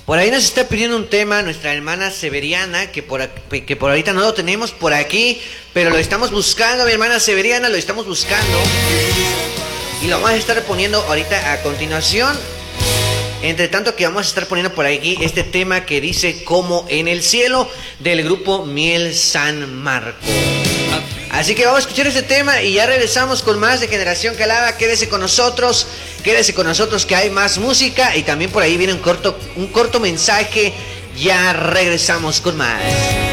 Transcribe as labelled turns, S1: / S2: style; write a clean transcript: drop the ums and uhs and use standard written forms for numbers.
S1: Por ahí nos está pidiendo un tema nuestra hermana Severiana, que por ahorita no lo tenemos por aquí, pero lo estamos buscando, mi hermana Severiana, lo estamos buscando. Y lo vamos a estar poniendo ahorita a continuación. Entre tanto que vamos a estar poniendo por aquí este tema que dice Como en el cielo, del grupo Miel San Marco. Así que vamos a escuchar este tema y ya regresamos con más de Generación Calava. Quédese con nosotros que hay más música y también por ahí viene un corto mensaje. Ya regresamos con más.